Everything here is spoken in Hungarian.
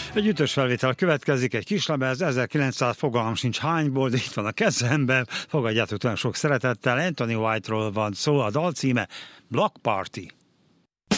Egy ütős felvétel következik, egy kislemez, 1900 fogalmam sincs hányból, de itt van a kezemben, fogadjátok olyan sok szeretettel, Anthony White-ról van szó, a dal címe Block Party.